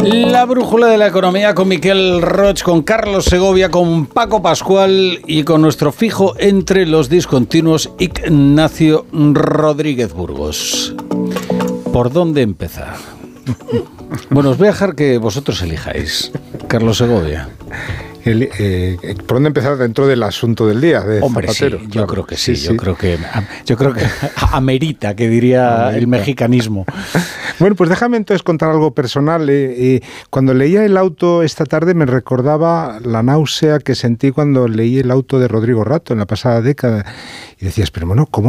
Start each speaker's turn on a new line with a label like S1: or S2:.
S1: La brújula de la economía con Miquel Roig, con Carlos Segovia, con Paco Pascual y con nuestro fijo entre los discontinuos Ignacio Rodríguez Burgos. ¿Por dónde empezar? Bueno, os voy a dejar que vosotros elijáis. Carlos Segovia.
S2: ¿Por dónde empezar dentro del asunto del día?
S1: Hombre,
S2: Zapatero?
S1: sí, yo creo que sí. Yo creo que amerita, que diría el mexicanismo.
S2: Bueno, pues déjame entonces contar algo personal. Cuando leía El auto esta tarde me recordaba la náusea que sentí cuando leí El auto de Rodrigo Rato en la pasada década. Y decías, pero bueno, ¿cómo